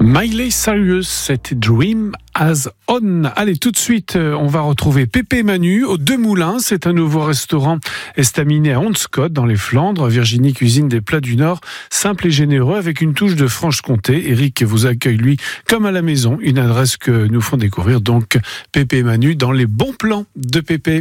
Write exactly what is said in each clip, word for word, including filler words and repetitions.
Miley Cyrus, c'était Dream As On. Allez, tout de suite, on va retrouver Pépé et Manu au Deux Moulins. C'est un nouveau restaurant estaminet à Honscott, dans les Flandres. Virginie cuisine des plats du Nord, simples et généreux, avec une touche de Franche-Comté. Eric vous accueille, lui, comme à la maison. Une adresse que nous font découvrir, donc, Pépé et Manu, dans les bons plans de Pépé.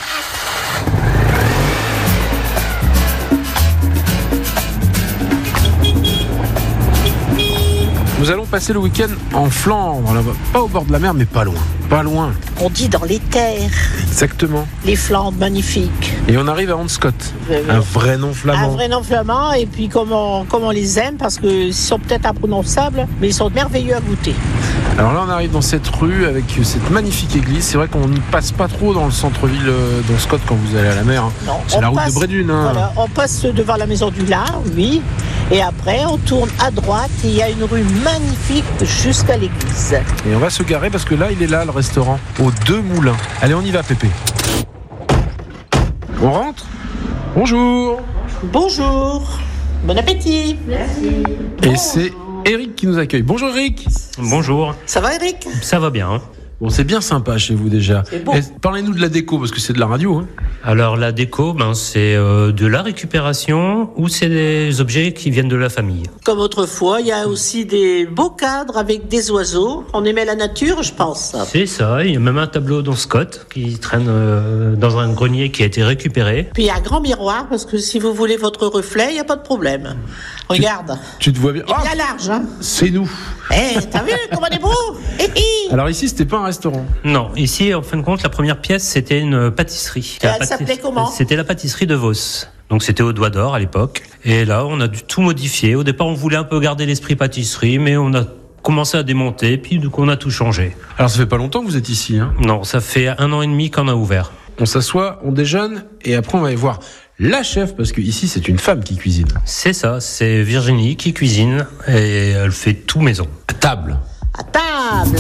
Nous allons passer le week-end en Flandre, là-bas. Pas au bord de la mer, mais pas loin. Pas loin. On dit dans les terres. Exactement. Les Flandres magnifiques. Et on arrive à Honscott. Oui, oui. Un vrai nom flamand. Un vrai nom flamand, et puis comme on, comme on les aime, parce qu'ils sont peut-être imprononçables, mais ils sont merveilleux à goûter. Alors là, on arrive dans cette rue avec cette magnifique église. C'est vrai qu'on ne passe pas trop dans le centre-ville d'Honscott quand vous allez à la mer. Hein. Non, c'est la route passe, de Brédune. Hein. Voilà, on passe devant la maison du lard, oui. Et après, on tourne à droite et il y a une rue magnifique jusqu'à l'église. Et on va se garer parce que là, il est là, le restaurant, aux Deux Moulins. Allez, on y va, Pépé. On rentre ? Bonjour. Bonjour. Bon appétit. Merci. Et c'est Eric qui nous accueille. Bonjour, Eric. Bonjour. Ça va, Eric ? Ça va bien. Bon, c'est bien sympa chez vous déjà. C'est bon. Et parlez-nous de la déco, parce que c'est de la radio. Hein. Alors la déco, ben, c'est euh, de la récupération ou c'est des objets qui viennent de la famille. Comme autrefois, il y a aussi des beaux cadres avec des oiseaux. On aimait la nature, je pense. C'est ça, il y a même un tableau d'Honscott qui traîne euh, dans un grenier qui a été récupéré. Puis il y a un grand miroir, parce que si vous voulez votre reflet, il n'y a pas de problème. Regarde. Tu, tu te vois bien. Il est bien large, hein. C'est nous. Eh, hey, t'as vu comment on est beau. Alors ici, c'était pas un restaurant. Non, ici, en fin de compte, la première pièce, c'était une pâtisserie. Et elle pâtis... s'appelait comment ? C'était la pâtisserie de Vos. Donc c'était au Doigt d'Or à l'époque. Et là, on a dû tout modifier. Au départ, on voulait un peu garder l'esprit pâtisserie, mais on a commencé à démonter, puis du coup, on a tout changé. Alors ça fait pas longtemps que vous êtes ici, hein ? Non, ça fait un an et demi qu'on a ouvert. On s'assoit, on déjeune, et après on va aller voir la chef, parce que ici c'est une femme qui cuisine. C'est ça, c'est Virginie qui cuisine, et elle fait tout maison. À table. À table.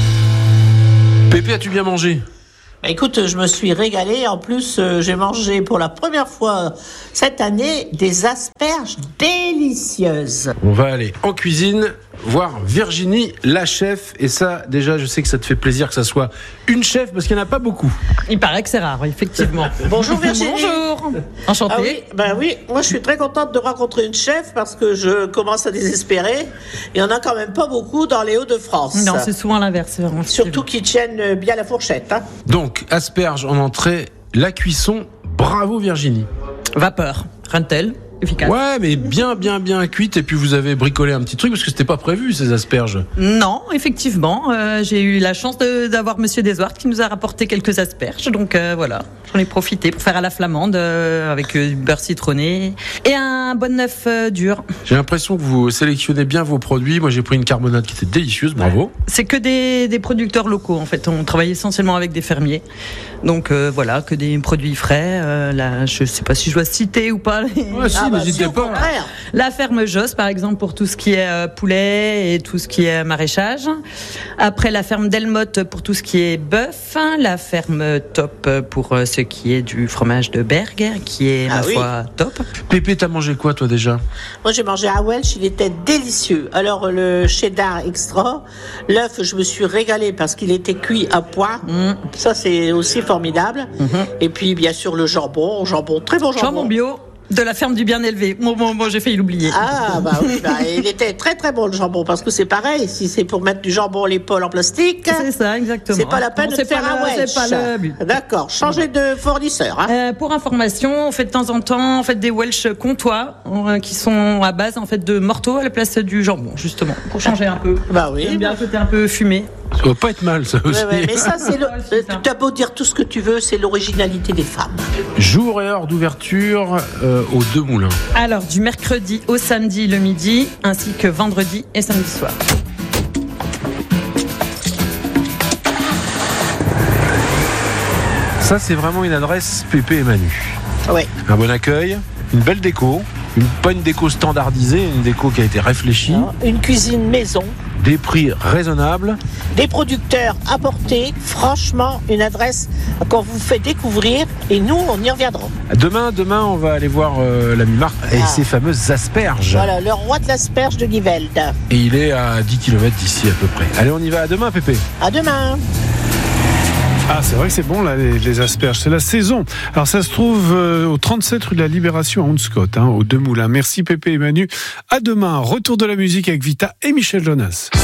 Pépé, as-tu bien mangé ? Bah écoute, je me suis régalée. En plus, euh, j'ai mangé pour la première fois cette année des asperges délicieuses. On va aller en cuisine voir Virginie, la chef. Et ça, déjà, je sais que ça te fait plaisir que ça soit une chef, parce qu'il n'y en a pas beaucoup. Il paraît que c'est rare, effectivement. Bonjour Virginie. Bonjour. Enchantée. Ah oui, ben oui, moi je suis très contente de rencontrer une chef, parce que je commence à désespérer. Il n'y en a quand même pas beaucoup dans les Hauts-de-France. Non, c'est souvent l'inverse. Surtout qu'ils tiennent bien la fourchette. Hein. Donc, asperges en entrée, la cuisson. Bravo Virginie. Vapeur, rien de tel. Efficace. Ouais, mais bien, bien, bien cuite. Et puis vous avez bricolé un petit truc parce que c'était pas prévu ces asperges. Non, effectivement, euh, j'ai eu la chance de, d'avoir Monsieur Desouart qui nous a rapporté quelques asperges. Donc euh, voilà, j'en ai profité pour faire à la flamande euh, avec euh, du beurre citronné et un bon œuf euh, dur. J'ai l'impression que vous sélectionnez bien vos produits. Moi, j'ai pris une carbonade qui était délicieuse. Bravo. C'est que des, des producteurs locaux en fait. On travaille essentiellement avec des fermiers. Donc euh, voilà, que des produits frais. Euh, là, je sais pas si je dois citer ou pas. Les... Ouais, si, Ah bah, n'hésitez si, pas. La ferme Josse, par exemple, pour tout ce qui est euh, poulet et tout ce qui est maraîchage. Après, la ferme Delmotte pour tout ce qui est bœuf. La ferme Top pour euh, ce qui est du fromage de Berg, qui est, ah ma oui. foi, top. Pépé, t'as mangé quoi, toi, déjà ? Moi, j'ai mangé à Welsh, il était délicieux. Alors, le cheddar extra, l'œuf, je me suis régalée parce qu'il était cuit à point. Mmh. Ça, c'est aussi formidable. Mmh. Et puis, bien sûr, le jambon, jambon, très bon jambon. Jambon bio. De la ferme du bien élevé. Bon, bon, bon, j'ai failli l'oublier. Ah, bah oui, bah, il était très très bon le jambon, parce que c'est pareil, si c'est pour mettre du jambon l'épaule en plastique. C'est ça, exactement. C'est pas la peine non, de faire un Welsh. C'est pas le but. D'accord, changer de fournisseur. Hein. Euh, pour information, on fait de temps en temps, on fait des Welsh comtois, euh, qui sont à base, en fait, de morteaux à la place du jambon, justement. Pour changer un peu. Bah oui. J'aime bien le côté un peu fumé. Ça va pas être mal, ça aussi. Ouais, ouais, mais ça, c'est le... Tu as beau dire tout ce que tu veux, c'est l'originalité des femmes. Jour et heure d'ouverture euh, aux Deux Moulins. Alors, du mercredi au samedi le midi, ainsi que vendredi et samedi soir. Ça, c'est vraiment une adresse Pépé et Manu. Ouais. Un bon accueil, une belle déco, une, pas une déco standardisée, une déco qui a été réfléchie. Non, une cuisine maison. des prix raisonnables. Des producteurs à portée, franchement, une adresse qu'on vous fait découvrir et nous, on y reviendra. Demain, demain, on va aller voir euh, l'ami Marc et Ah. ses fameuses asperges. Voilà, le roi de l'asperge de Nivelles. Et il est à dix kilomètres d'ici à peu près. Allez, on y va. À demain, Pépé. À demain. Ah, c'est vrai que c'est bon, là, les, les asperges. C'est la saison. Alors, ça se trouve euh, au trente-sept rue de la Libération à Hounscott, hein, aux Deux Moulins. Merci Pépé et Manu. À demain. Retour de la musique avec Vita et Michel Jonas.